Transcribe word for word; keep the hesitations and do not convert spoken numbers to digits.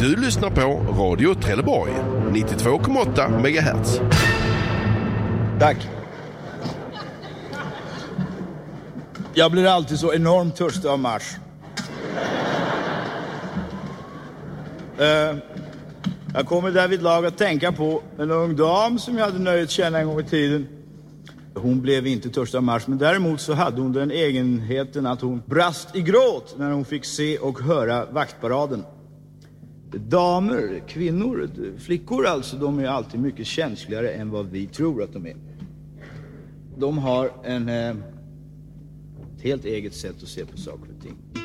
Du lyssnar på Radio Trelleborg, nittiotvå komma åtta megahertz. Tack. Jag blir alltid så enormt törstig av mars. Uh, jag kommer därvid lag att tänka på en ung dam som jag hade nöjet känna en gång i tiden. Hon blev inte törstig av mars, men däremot så hade hon den egenheten att hon brast i gråt när hon fick se och höra vaktparaden. Damer, kvinnor, flickor alltså, de är alltid mycket känsligare än vad vi tror att de är. De har en, eh, ett helt eget sätt att se på saker och ting.